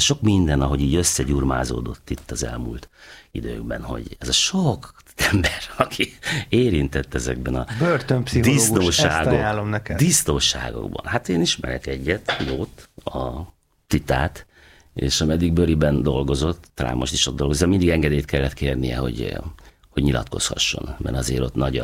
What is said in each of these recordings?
sok minden, ahogy így összegyurmázódott itt az elmúlt időkben, hogy ez a sok ember, aki érintett ezekben a disznóságokban. Hát én ismerek egyet, jót, a Titát, és ameddig Böriben dolgozott, talán most is ott dolgozott, mindig engedélyt kellett kérnie, hogy nyilatkozhasson, mert azért ott nagy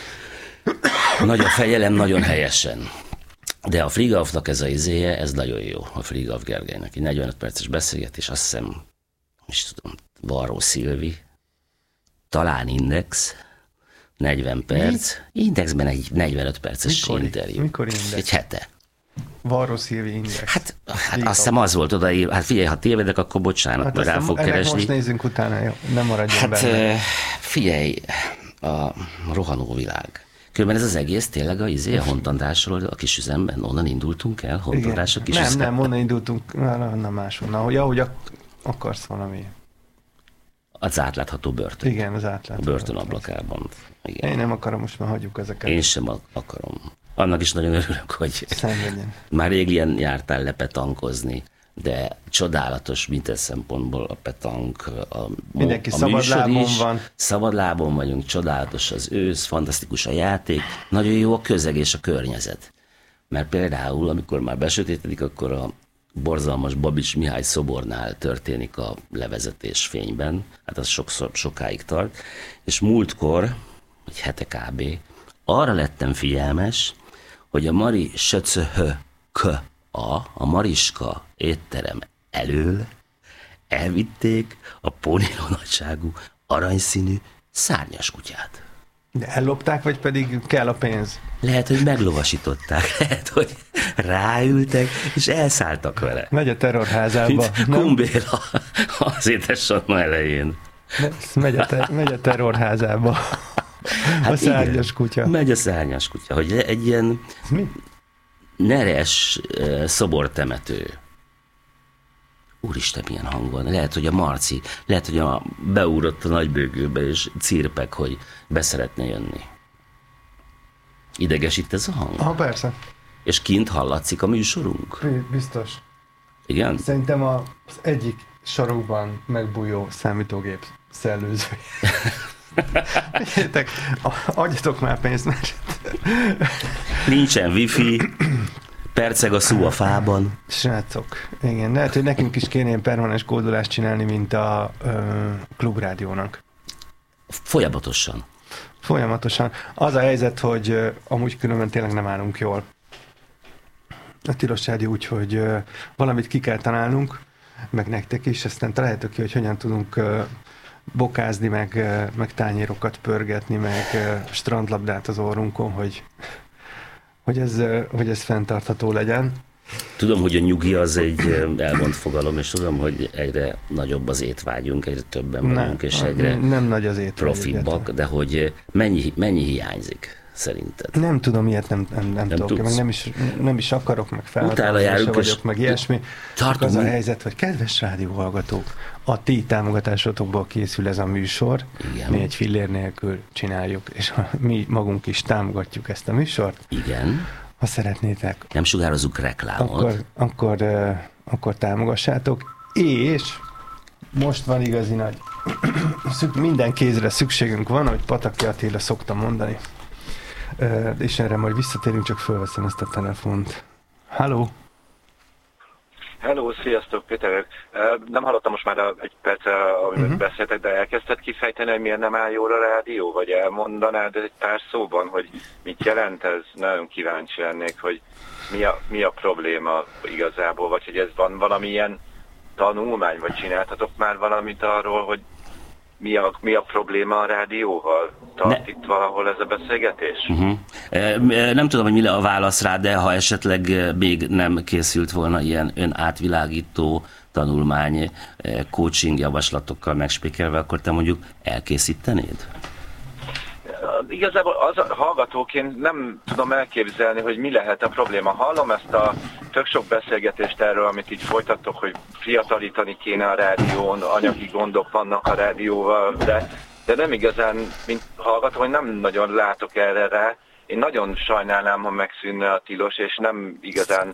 a fegyelem, nagyon helyesen. De a Frigaufnak ez a izéje, ez nagyon jó, a Frigauf Gergelynek. Egy 45 perces beszélgetés, azt hiszem, is tudom, Varró Szilvi, talán Index, 40 perc. Indexben egy 45 perces interjú. Mikor Index? Egy hete. Varró Szilvi Index. Hát azt hiszem az volt odaírva. Hát figyelj, ha tévedek, akkor bocsánat, hát rá fog keresni. Most nézzünk utána, jó? Nem maradjon benne. Figyelj, a rohanó világ. Különben ez az egész tényleg a hontancásról, a Kisüzemben, onnan indultunk el, hontancás a Kisüzemben. Nem, onnan indultunk, nem máshonnan, ahogy akarsz valami. Az átlátható börtön. Igen, az átlátható. A börtön ablakában. Igen. Én nem akarom, most már hagyjuk ezeket. Én sem akarom. Annak is nagyon örülök, hogy szenvedjen. Már rég ilyen jártál le petankozni, de csodálatos minden szempontból a petank, mindenki szabadlábon van. Szabadlábon vagyunk, csodálatos az ősz, fantasztikus a játék, nagyon jó a közeg és a környezet. Mert például, amikor már besötétedik, akkor a borzalmas Babics Mihály szobornál történik a levezetés fényben, hát az sokáig tart, és múltkor, egy hete kb. Arra lettem figyelmes, hogy a Mari a Mariska étterem elől elvitték a Póniló nagyságú aranyszínű szárnyas kutyát. De ellopták, vagy pedig kell a pénz? Lehet, hogy meglovasították, lehet, hogy ráültek, és elszálltak vele. Megy a terrorházába. Kumbéla az édesanyja elején. Megy a terrorházába. Hát a szárnyas kutya. Megy a szárnyas kutya, hogy egy ilyen neres szobortemető. Úristen, milyen hang van. Lehet, hogy a Marci, lehet, hogy beúrott a nagybőgőbe, és cirpek, hogy beszeretne jönni. Idegesít ez a hang? Persze. És kint hallatszik a műsorunk? Biztos. Igen? Szerintem az egyik sarokban megbújó számítógép szellőző. Adjatok már pénzt, mert... Nincsen wifi, perceg a szú a fában. Srácok, igen, lehet, hogy nekünk is kéne ilyen permanens kódolást csinálni, mint a klubrádiónak. Folyamatosan. Az a helyzet, hogy amúgy különben tényleg nem állunk jól. A Tilos Rádió úgy, hogy valamit ki kell találnunk, meg nektek is, aztán találjátok ki, hogy hogyan tudunk bokázni, meg tányérokat pörgetni, meg strandlabdát az orrunkon, hogy ez fenntartható legyen. Tudom, hogy a nyugi az egy elmond fogalom, és tudom, hogy egyre nagyobb az étvágyunk, egyre többen vagyunk, és egyre nem nagy az profibbak, de hogy mennyi hiányzik szerinted? Nem tudom, ilyet nem tudok, meg nem is akarok, meg felhatalmazása vagyok, meg ilyesmi. Az a helyzet, hogy kedves rádióhallgatók, a ti támogatásotokból készül ez a műsor, igen. Mi egy fillér nélkül csináljuk, és mi magunk is támogatjuk ezt a műsort. Igen. Ha szeretnétek. Nem sugározzuk reklámot. Akkor támogassátok, és most van igazi nagy minden kézre szükségünk van, ahogy Pataki Attila szokta mondani. És erre majd visszatérünk, csak fölveszem ezt a telefont. Halló! Hello, sziasztok, Péter. Nem hallottam most már egy percre, amiről beszéltek, de elkezdted kifejteni, hogy miért nem áll jól a rádió? Vagy elmondanád egy pár szóban, hogy mit jelent ez? Nagyon kíváncsi lennék, hogy mi a probléma igazából, vagy hogy ez van valamilyen tanulmány, vagy csináltatok már valamit arról, hogy mi a probléma a rádióval? Tart itt valahol ez a beszélgetés? Nem tudom, hogy mi a válasz rá, de ha esetleg még nem készült volna ilyen önátvilágító tanulmány, coaching javaslatokkal megspékelve, akkor te mondjuk elkészítenéd? Igazából hallgatóként nem tudom elképzelni, hogy mi lehet a probléma. Hallom ezt a tök sok beszélgetést erről, amit így folytattok, hogy fiatalítani kéne a rádión, anyagi gondok vannak a rádióval, de nem igazán, mint hallgató, hogy nem nagyon látok erre rá. Én nagyon sajnálnám, ha megszűnne a tilos, és nem igazán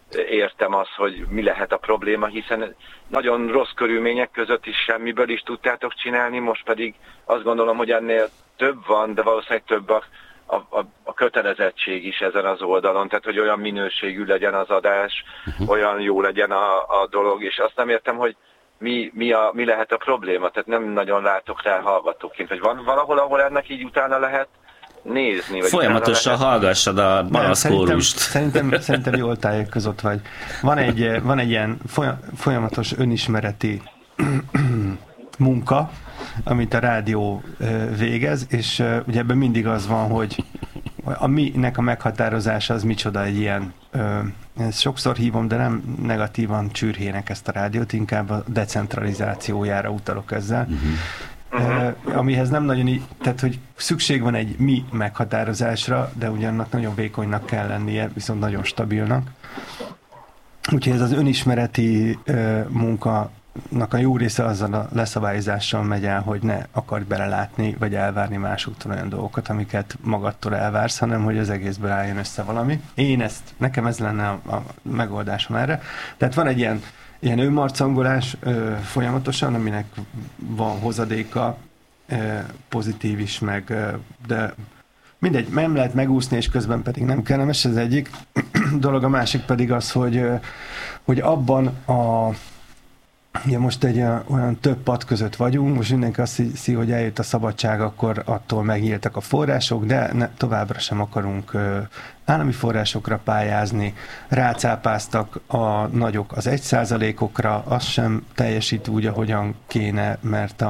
értem azt, hogy mi lehet a probléma, hiszen nagyon rossz körülmények között is semmiből is tudtátok csinálni, most pedig azt gondolom, hogy ennél több van, de valószínűleg több a kötelezettség is ezen az oldalon, tehát hogy olyan minőségű legyen az adás, olyan jó legyen a dolog, és azt nem értem, hogy mi lehet a probléma, tehát nem nagyon látok rá hallgatóként, vagy van valahol, ahol ennek így utána lehet nézni? Vagy folyamatosan hallgassad a balaszkórust. Szerintem jól tájékozott vagy. Van egy ilyen folyamatos önismereti munka, amit a rádió végez, és ugye ebben mindig az van, hogy a minek a meghatározása az micsoda egy ilyen, ezt sokszor hívom, de nem negatívan csürhének ezt a rádiót, inkább a decentralizációjára utalok ezzel. Amihez nem nagyon tehát hogy szükség van egy mi meghatározásra, de ugyannak nagyon vékonynak kell lennie, viszont nagyon stabilnak. Úgyhogy ez az önismereti munka a jó része azzal a leszabályozással megy el, hogy ne akarj belelátni, vagy elvárni másoktól olyan dolgokat, amiket magadtól elvársz, hanem hogy az egészből álljon össze valami. Nekem ez lenne a megoldásom erre. Tehát van egy ilyen önmarcangolás folyamatosan, aminek van hozadéka, pozitív is, de mindegy, nem lehet megúszni, és közben pedig nem kellemes, ez egyik dolog, a másik pedig az, hogy abban ugye most egy olyan több pad között vagyunk, most mindenki azt hiszi, hogy eljött a szabadság, akkor attól megnyíltak a források, de továbbra sem akarunk állami forrásokra pályázni, rácápáztak a nagyok az 1%-okra, az sem teljesít úgy, ahogyan kéne, mert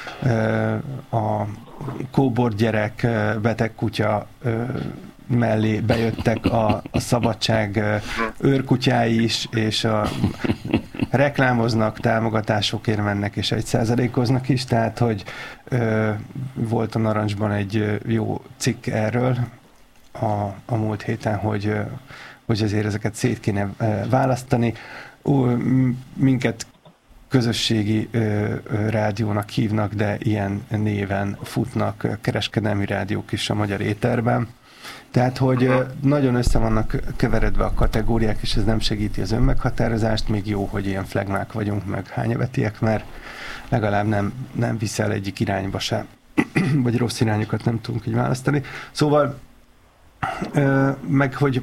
a kóbor gyerek, beteg kutya mellé bejöttek a szabadság őrkutyái is, és reklámoznak, támogatásokért mennek, és 1%-oznak is, tehát, hogy volt a Narancsban egy jó cikk erről a múlt héten, hogy azért ezeket szét kéne választani. Minket közösségi rádiónak hívnak, de ilyen néven futnak kereskedelmi rádiók is a magyar éterben. Tehát, hogy nagyon össze vannak keveredve a kategóriák, és ez nem segíti az önmeghatározást, még jó, hogy ilyen flegmák vagyunk, meg hányevetiek, mert legalább nem viszel egyik irányba se, vagy rossz irányokat nem tudunk így választani. Szóval, meg hogy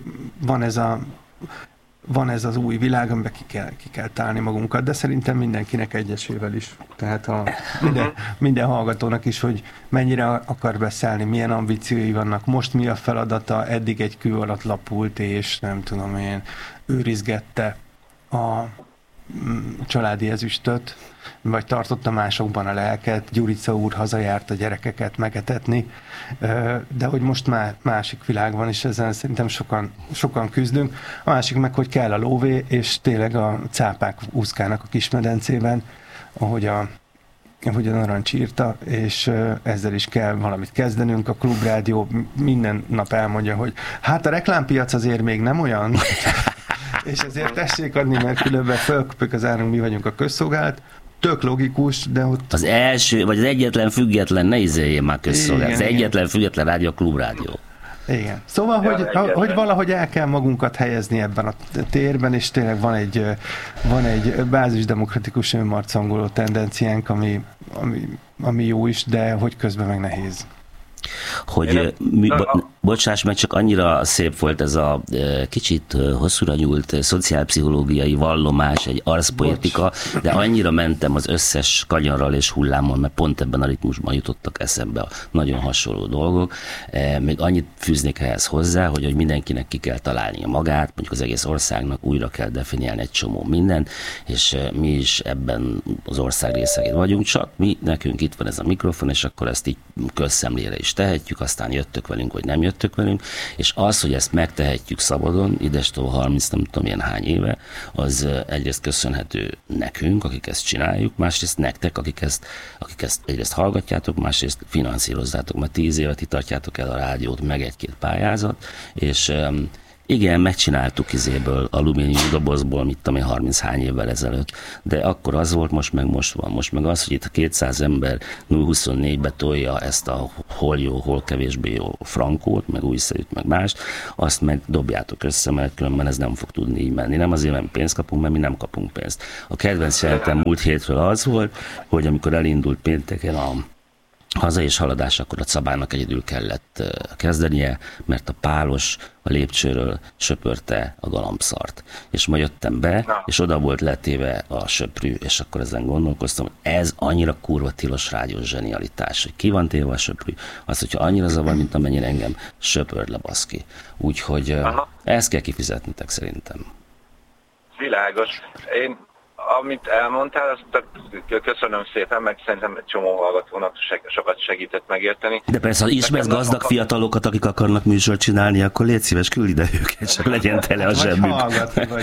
van ez az új világ, amiben ki kell tálni magunkat, de szerintem mindenkinek egyesével is. Tehát minden hallgatónak is, hogy mennyire akar beszállni, milyen ambíciói vannak, most mi a feladata, eddig egy kő alatt lapult, és nem tudom én, őrizgette a családi ezüstöt, vagy tartotta másokban a lelket, Gyurica úr hazajárt a gyerekeket megetetni, de hogy most már másik világ van, és ezen szerintem sokan küzdünk. A másik meg, hogy kell a lóvé, és tényleg a cápák úszkálnak a kismedencében, ahogy a Narancs írta, és ezzel is kell valamit kezdenünk. A Klubrádió minden nap elmondja, hogy hát a reklámpiac azért még nem olyan, és ezért tessék adni, mert különben fölköpök az árunk, mi vagyunk a közszolgálat. Tök logikus, de ott... Az első, vagy az egyetlen független, ne izéljél már közszolgálat, az egyetlen független rádió a Klubrádió. Igen. Szóval, hogy valahogy el kell magunkat helyezni ebben a térben, és tényleg van egy bázisdemokratikus önmarcangoló tendenciánk, ami jó is, de hogy közben meg nehéz. Hogy bocsáss meg, csak annyira szép volt ez a kicsit hosszúra nyúlt szociálpszichológiai vallomás, egy arszpoetika, de annyira mentem az összes kanyarral és hullámon, mert pont ebben a ritmusban jutottak eszembe a nagyon hasonló dolgok. Még annyit fűznék ehhez hozzá, hogy mindenkinek ki kell találnia magát, mondjuk az egész országnak újra kell definiálni egy csomó mindent, és mi is ebben az ország részeként vagyunk, csak nekünk itt van ez a mikrofon, és akkor ezt így közszemlére is tehetjük, aztán jöttök velünk, vagy nem jöttök velünk, és az, hogy ezt megtehetjük szabadon, idestől 30, nem tudom ilyen hány éve, az egyrészt köszönhető nekünk, akik ezt csináljuk, másrészt nektek, akik ezt egyrészt hallgatjátok, másrészt finanszírozzátok, mert 10 évet itt tartjátok el a rádiót, meg egy-két pályázat, és Igen, megcsináltuk izéből, alumínium dobozból, mit tudom én, 30 hány évvel ezelőtt, de akkor az volt, most van. Most meg az, hogy itt a 200 ember 0-24-be tolja ezt a hol jó, hol kevésbé jó frankót, meg újszerűt, meg mást, azt meg dobjátok össze, mert különben ez nem fog tudni így menni. Nem azért, mert pénzt kapunk, mert mi nem kapunk pénzt. A kedvenc jelentem múlt hétről az volt, hogy amikor elindult pénteken a haza és haladás, akkor a Cabának egyedül kellett kezdenie, mert a Pálos a lépcsőről söpörte a galambszart. És ma jöttem be, és oda volt letéve a söprű, és akkor ezen gondolkoztam, hogy ez annyira kurva tilos rádiós zsenialitás, hogy ki van téve a söprű, az, hogyha annyira zavar, mint amennyire engem, söpörd le, baszki. Úgyhogy ezt kell kifizetnitek szerintem. Világos. Én amit elmondtál, azt köszönöm szépen, meg szerintem egy csomó hallgatónak sokat segített megérteni. De persze, ha ismersz gazdag fiatalokat, akik akarnak műsort csinálni, akkor légy szíves, küld ide őket, csak legyen tele a zsebük. Vagy hallgatni, vagy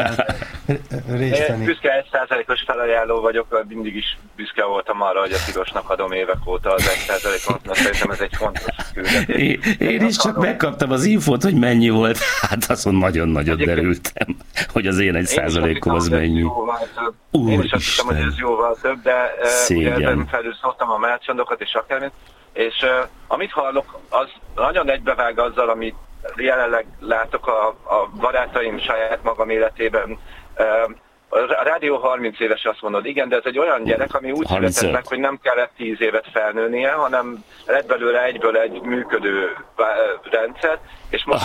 részt venni. Én büszke 1%-os felajánló vagyok, mindig is büszke voltam arra, hogy a Tilosnak adom évek óta az 1%-ot, szerintem ez egy fontos küldetés. Én is csak megkaptam az infót, hogy mennyi volt, hát azon nagyon nagyot derültem, hogy az én 1%-om az mennyi. Én is azt hiszem, hogy ez jóval több, de ugye ezen felül szóltam a melcsandokat és akármit, és amit hallok, az nagyon egybevág azzal, amit jelenleg látok a barátaim saját magam életében. A rádió 30 éves, azt mondod, igen, de ez egy olyan gyerek, ami úgy született meg, hogy nem kellett 10 évet felnőnie, hanem lett belőle egyből egy működő rendszer, és most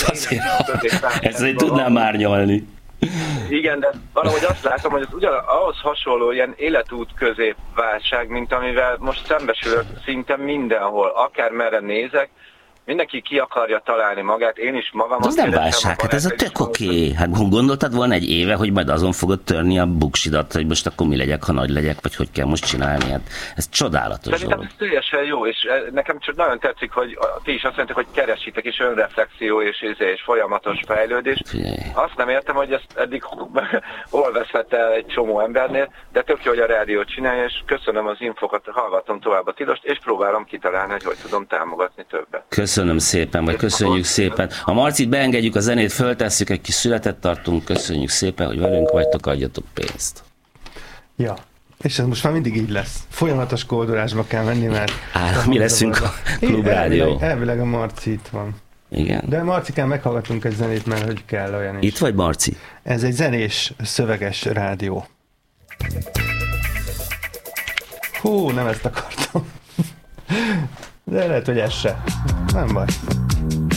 ezt tudnám árnyalni. Igen, de valahogy azt látom, hogy ez ahhoz hasonló ilyen életút középválság, mint amivel most szembesülök szinte mindenhol, akármerre nézek, mindenki ki akarja találni magát, én is magam. Az nem válság, hát ez a tök oké. Hát gondoltad volna egy éve, hogy majd azon fogod törni a buksidat, hogy most akkor mi legyek, ha nagy legyek, vagy hogy kell most csinálni, hát ez csodálatos. Szerintem ez teljesen jó, és nekem csak nagyon tetszik, hogy ti is azt mondjátok, hogy keresitek, és önreflexió, és folyamatos fejlődés. Azt nem értem, hogy ezt eddig hol veszett el egy csomó embernél, de tök jó, hogy a rádiót csinálja, és köszönöm az infokat, hallgatom tovább a Tilost, és próbálom kitalálni, hogy tudom támogatni többet. Köszönöm szépen, vagy köszönjük szépen. A Marcit beengedjük, a zenét föltesszük, egy kis születet tartunk, köszönjük szépen, hogy velünk vagytok, adjatok pénzt. Ja, és ez most már mindig így lesz. Folyamatos koldulásba kell menni, mert... Mi leszünk a Klubrádió. Elvileg a Marci itt van. Igen. De Marcikán meghallgatunk egy zenét, mert hogy kell olyan is. Itt vagy, Marci? Ez egy zenés, szöveges rádió. Hú, nem ezt akartam. De lehet, hogy ez se. Nem baj.